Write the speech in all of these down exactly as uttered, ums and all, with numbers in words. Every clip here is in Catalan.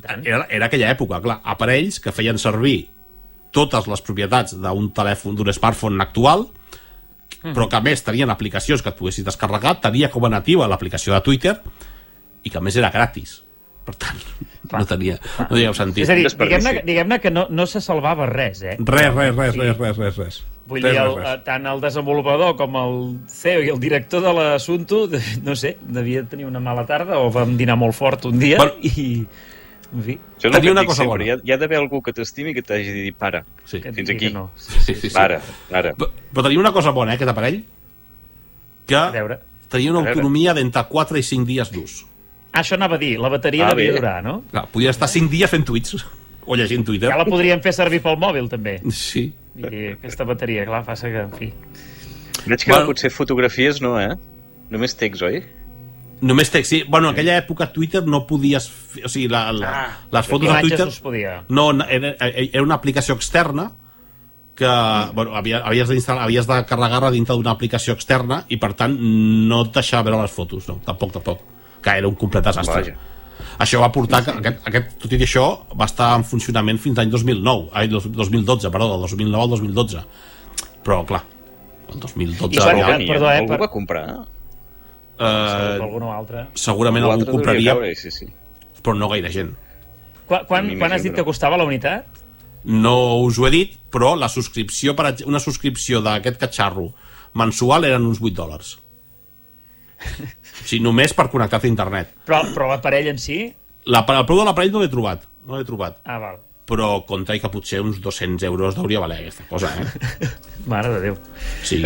era, era aquella època, clar, aparells que feien servir totes les propietats d'un telèfon, d'un smartphone actual, mm. però que a més tenien aplicacions que et poguessis descarregar, tenia com a nativa l'aplicació de Twitter i que a més era gratis. Per tant, clar, no tenia, no tenia sentit. És a dir, diguem-ne diguem que no, no se salvava res, eh? Res, res, res, sí. res, res, res, res. Vull res, dir, el, res, res. tant el desenvolupador com el C E O i el director de l'assumpte, no sé, devia tenir una mala tarda o vam dinar molt fort un dia bueno, i... En fi. Això és el que una cosa sempre. Hi ha, hi ha d'haver algú que t'estimi que t'hagi de dir para. Sí. Fins aquí. No. Sí, sí, sí, para, para. Però, però tenia una cosa bona, eh, aquest aparell, que tenia una autonomia d'entre quatre i cinc dies d'ús. Ah, això anava a dir, la bateria ah, devia bé. durar, no? Clar, podia estar cinc dies fent tuits o llegint Twitter. Ja la podríem fer servir pel mòbil, també. Sí. I aquesta bateria, clar, fa que, en fi... Veig que bueno, potser fotografies no, eh? Només text, oi? Només text, sí. Bueno, en aquella època Twitter no podies... Fer, o sigui, la, la, ah, les fotos de Twitter... No es podia. No, era, era una aplicació externa que, mm. bueno, havia, havies, havies de carregar-la dintre d'una aplicació externa i, per tant, no et deixava veure les fotos, no, tampoc, tampoc. Que era un complet desastre. Vaja. Això va portar que aquest, aquest, tot i això va estar en funcionament fins l'any dos mil nou, ai, dos mil dotze, perdó, del dos mil nou al dos mil dotze. Però, clar, el dos mil dotze... I per, ja, perdó, eh, algú per... va comprar? Uh, alguna altra. Segurament algú, algú compraria, caure, sí, sí. però no gaire gent. Quan, quan, quan has dit que costava la unitat? No us ho he dit, però la subscripció, per una subscripció d'aquest catxarro mensual eren uns vuit dòlars. O sigui, només per connectar-te a internet. Però, però l'aparell en si? La, el preu de l'aparell no l'he trobat. No l'he trobat. Ah, val. Però compta que potser uns dos-cents euros hauria valer aquesta cosa, eh? Mare de Déu. Sí.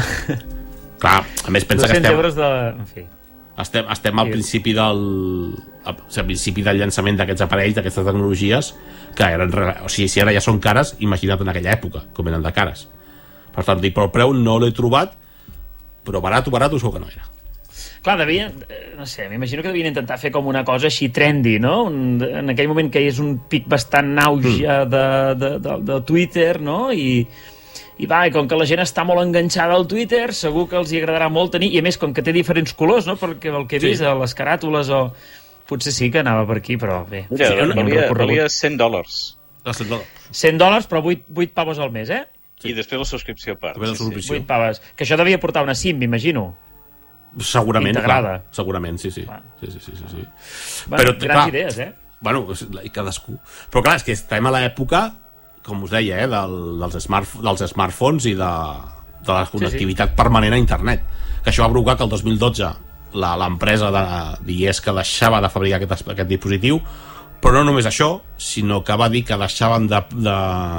Clar, a més pensa que estem... dos-cents euros de... En fi. Estem, estem al principi del... Al principi del llançament d'aquests aparells, d'aquestes tecnologies, que eren... O sigui, si ara ja són cares, imagina't en aquella època, com eren de cares. Per tant, dic, però el preu no l'he trobat, però barat o barat ho segur que no era. Clar, devien, no sé, m'imagino que devien intentar fer com una cosa així trendy, no? Un, en aquell moment que és un pic bastant auge mm. de, de, de, de Twitter, no? I, i va, i com que la gent està molt enganxada al Twitter, segur que els hi agradarà molt tenir, i a més, com que té diferents colors, no? Perquè el que he vist, sí. a les caràtules o... Potser sí que anava per aquí, però bé. Mira, sí, valia, valia cent dòlars. cent dòlars. cent dòlars, però vuit, vuit paves al mes, eh? Sí. I després la subscripció a part. Sí, sí. vuit paves. Que això devia portar una SIM, m'imagino. Segurament, integrada. Clar, segurament, sí, sí. sí, sí, sí, sí. Bueno, però, grans clar, idees, eh? Bueno, i cadascú. Però clar, és que estem a l'època, com us deia, eh, del, dels, smart, dels smartphones i de, de la connectivitat sí, sí. permanent a internet. Que això va provocar que el dos mil dotze l'empresa digués que deixava de fabricar aquest, aquest dispositiu, però no només això, sinó que va dir que deixaven de, de,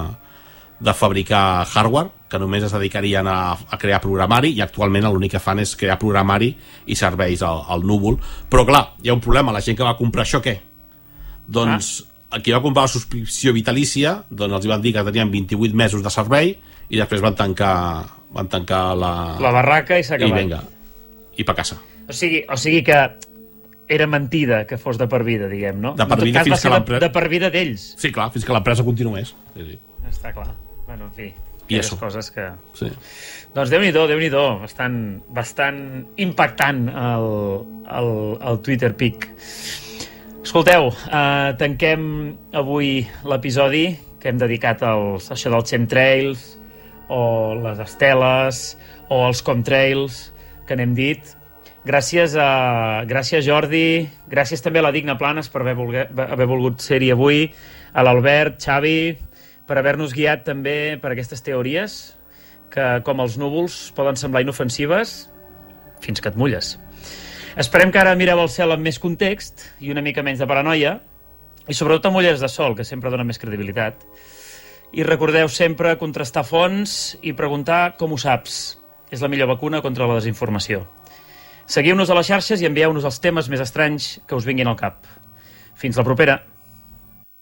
de fabricar hardware, que només es dedicarien a, a crear programari, i actualment l'únic que fan és crear programari i serveis al, al núvol. Però clar, hi ha un problema, la gent que va comprar això, què? Doncs ah. qui va comprar la subscripció vitalícia, doncs els van dir que tenien vint-i-vuit mesos de servei i després van tancar, van tancar la... la barraca i s'ha acabat. I vinga, i pa casa. O sigui, o sigui que era mentida que fos de per vida, diguem, no? De per vida fins que l'empresa... De, de per vida d'ells. Sí, clar, fins que l'empresa continués. Sí, sí. Està clar. Bueno, en fi, i això. Coses que... Sí. Doncs Déu-n'hi-do, Déu-n'hi-do. Bastant, bastant impactant el, el, el Twitter Peak. Escolteu, eh, tanquem avui l'episodi que hem dedicat als, a això dels chemtrails o les esteles o els comtrails que n'hem dit. Gràcies a gràcies Jordi, gràcies també a la Digna Planes per haver, volgué, haver volgut ser-hi avui, a l'Albert, Xavi, per haver-nos guiat també per aquestes teories que, com els núvols, poden semblar inofensives fins que et mulles. Esperem que ara mireu el cel amb més context i una mica menys de paranoia, i sobretot amb ulleres de sol, que sempre dona més credibilitat. I recordeu sempre contrastar fonts i preguntar com ho saps. És la millor vacuna contra la desinformació. Seguiu-nos a les xarxes i envieu-nos els temes més estranys que us vinguin al cap. Fins la propera.